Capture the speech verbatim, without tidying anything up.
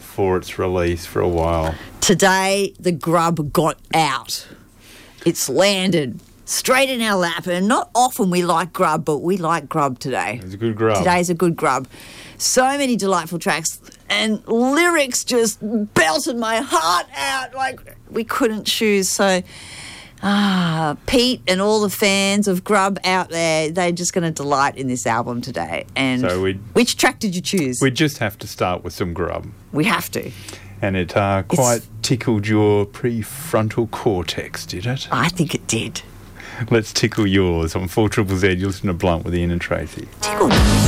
before its release for a while. Today, the grub got out. It's landed straight in our lap, and not often we like grub, but we like grub today. It's a good grub. Today's a good grub. So many delightful tracks, and lyrics just belted my heart out like we couldn't choose. So, ah, Pete and all the fans of grub out there, they're just going to delight in this album today. And So we'd- which track did you choose? We just have to start with some grub. We have to. And it uh, quite tickled your prefrontal cortex, did it? I think it did. Let's tickle yours on four Triple Z. You listen to Blunt with Ian and Tracy. Tickle.